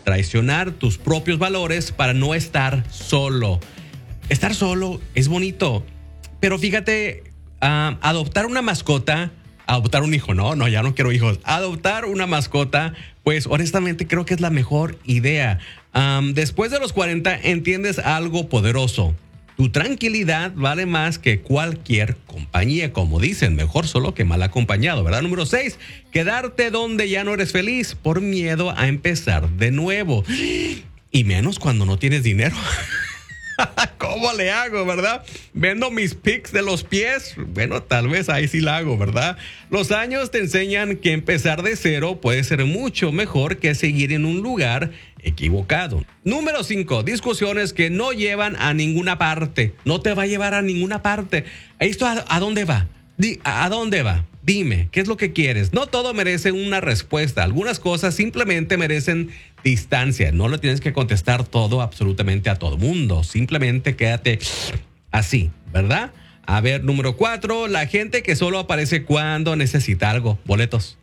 traicionar tus propios valores para no estar solo. Estar solo es bonito, pero fíjate, adoptar una mascota, adoptar un hijo, no, ya no quiero hijos. Adoptar una mascota, pues honestamente creo que es la mejor idea. Después de los 40 entiendes algo poderoso. Tu tranquilidad vale más que cualquier compañía, como dicen, mejor solo que mal acompañado, ¿verdad? Número 6, quedarte donde ya no eres feliz por miedo a empezar de nuevo. Y menos cuando no tienes dinero. ¿Cómo le hago, verdad? ¿Vendo mis pics de los pies? Bueno, tal vez ahí sí la hago, ¿verdad? Los años te enseñan que empezar de cero puede ser mucho mejor que seguir en un lugar equivocado. Número 5, discusiones que no llevan a ninguna parte. No te va a llevar a ninguna parte. ¿Esto a dónde va? ¿A dónde va? Dime, ¿qué es lo que quieres? No todo merece una respuesta. Algunas cosas simplemente merecen distancia. No le tienes que contestar todo absolutamente a todo mundo. Simplemente quédate así, ¿verdad? A ver, número 4, la gente que solo aparece cuando necesita algo. Boletos.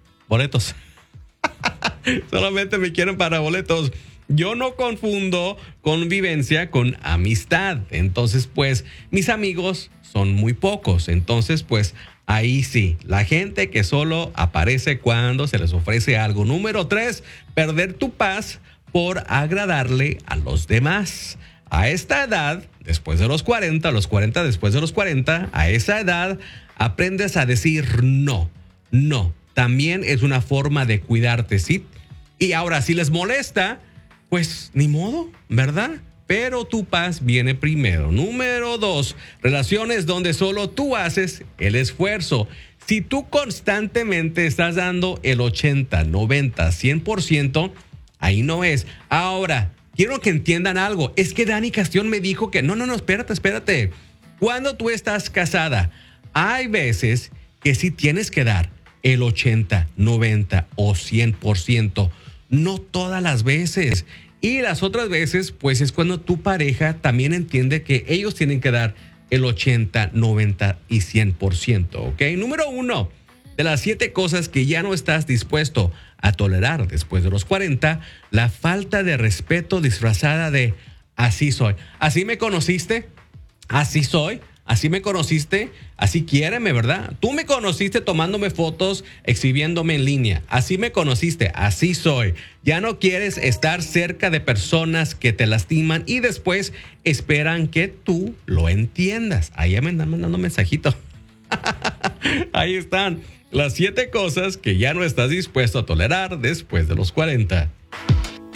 Solamente me quieren para boletos. Yo no confundo convivencia con amistad. Entonces, pues, mis amigos son muy pocos. Entonces, pues, ahí sí, la gente que solo aparece cuando se les ofrece algo. Número 3, perder tu paz por agradarle a los demás. A esta edad, después de los 40, después de los 40, a esa edad aprendes a decir no. También es una forma de cuidarte, ¿sí? Y ahora, si les molesta, pues ni modo, ¿verdad? Pero tu paz viene primero. Número 2, relaciones donde solo tú haces el esfuerzo. Si tú constantemente estás dando el 80, 90, 100%, ahí no es. Ahora, quiero que entiendan algo. Es que Dani Castión me dijo que no, espérate. Cuando tú estás casada, hay veces que sí tienes que dar el 80, 90 o 100%. No todas las veces. Y las otras veces, pues es cuando tu pareja también entiende que ellos tienen que dar el 80, 90 y 100%, ¿ok? Número 1, de las 7 cosas que ya no estás dispuesto a tolerar después de los 40, la falta de respeto disfrazada de así soy. ¿Así me conociste? ¿Así soy? Así me conociste, así quiéreme, ¿verdad? Tú me conociste tomándome fotos, exhibiéndome en línea. Así me conociste, así soy. Ya no quieres estar cerca de personas que te lastiman y después esperan que tú lo entiendas. Ahí ya me están mandando mensajitos. Ahí están las 7 cosas que ya no estás dispuesto a tolerar después de los 40.